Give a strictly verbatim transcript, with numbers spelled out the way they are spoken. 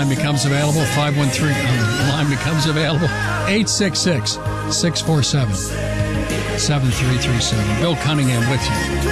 line becomes available. five one three uh, line becomes available. eight six six, six four seven, seven three three seven. Bill Cunningham with you.